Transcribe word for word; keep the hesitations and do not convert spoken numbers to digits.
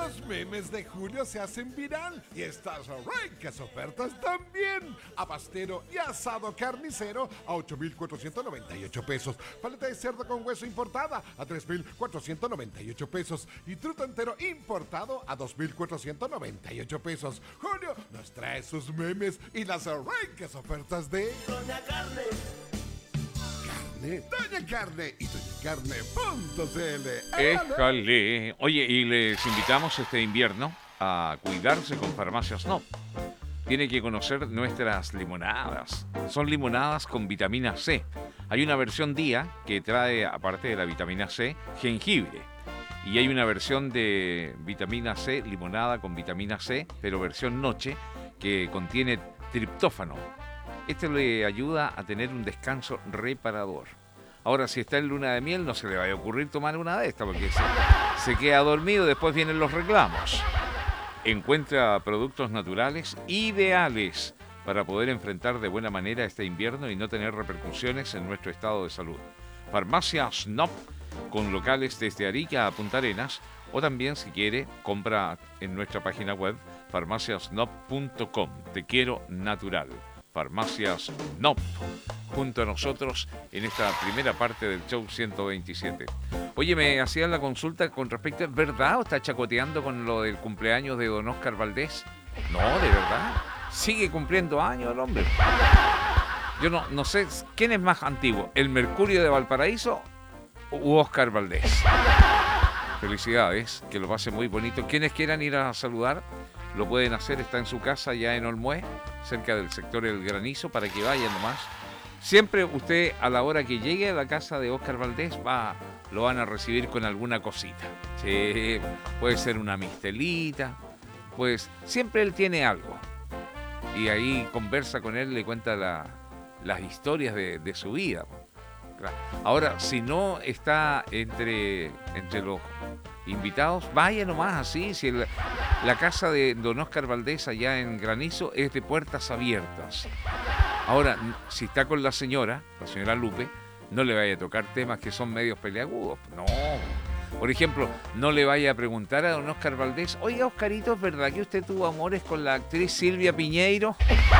Los memes de julio se hacen viral y estas ricas ofertas también. Abastero y asado carnicero a ocho mil cuatrocientos noventa y ocho pesos. Paleta de cerdo con hueso importada a tres mil cuatrocientos noventa y ocho pesos. Y truto entero importado a dos mil cuatrocientos noventa y ocho pesos. Julio nos trae sus memes y las ricas ofertas de Doña Carne. Doña Carne y doña carne punto c l. Éjale. Oye, y les invitamos este invierno a cuidarse con Farmacias Nopp. Tiene que conocer nuestras limonadas. Son limonadas con vitamina C. Hay una versión día que trae, aparte de la vitamina C, jengibre. Y hay una versión de vitamina C, limonada con vitamina C, pero versión noche, que contiene triptófano. Este le ayuda a tener un descanso reparador. Ahora, si está en luna de miel, no se le vaya a ocurrir tomar una de estas, porque se, se queda dormido, después vienen los reclamos. Encuentra productos naturales ideales para poder enfrentar de buena manera este invierno y no tener repercusiones en nuestro estado de salud. Farmacias Nopp, con locales desde Arica a Punta Arenas, o también, si quiere, compra en nuestra página web farmacias nopp punto com. Te quiero natural. Farmacias Nopp, junto a nosotros en esta primera parte del show ciento veintisiete. Oye, me hacían la consulta con respecto, ¿es verdad o está chacoteando con lo del cumpleaños de don Oscar Valdés? No, de verdad. Sigue cumpliendo años el hombre. Yo no, no sé quién es más antiguo, el Mercurio de Valparaíso u Oscar Valdés. Felicidades, que lo pase muy bonito. Quienes quieran ir a saludar, lo pueden hacer, está en su casa ya en Olmué, cerca del sector del Granizo, para que vayan nomás. Siempre usted, a la hora que llegue a la casa de Oscar Valdés, va, lo van a recibir con alguna cosita. Sí, puede ser una mistelita, pues siempre él tiene algo. Y ahí conversa con él, le cuenta la, las historias de, de su vida. Ahora, si no está entre, entre los invitados, vaya nomás así. Si el, la casa de don Oscar Valdés allá en Granizo es de puertas abiertas. Ahora, si está con la señora, la señora Lupe, no le vaya a tocar temas que son medios peleagudos. No. Por ejemplo, no le vaya a preguntar a don Oscar Valdés, oiga, Oscarito, ¿es verdad que usted tuvo amores con la actriz Silvia Piñeiro?